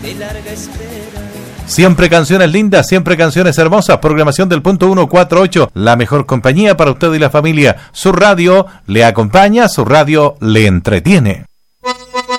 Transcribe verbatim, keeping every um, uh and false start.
de larga espera. Siempre canciones lindas, siempre canciones hermosas. Programación del punto ciento cuarenta y ocho, la mejor compañía para usted y la familia. Su radio le acompaña, su radio le entretiene.